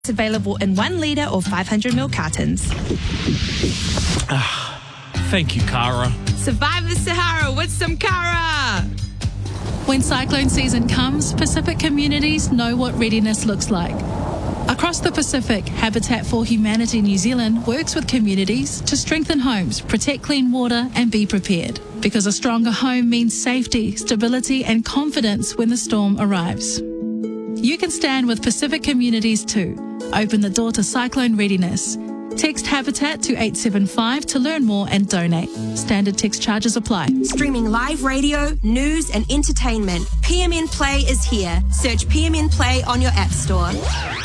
Available in 1 litre or 500ml cartons. Thank you, Cara. Survive the Sahara with some Cara! When cyclone season comes, Pacific communities know what readiness looks like. Across the Pacific, Habitat for Humanity New Zealand works with communities to strengthen homes, protect clean water and be prepared. Because a stronger home means safety, stability and confidence when the storm arrives. You can stand with Pacific communities too. Open the door to cyclone readiness. Text Habitat to 875 to learn more and donate. Standard text charges apply. Streaming live radio, news and entertainment. PMN Play is here. Search PMN Play on your app store.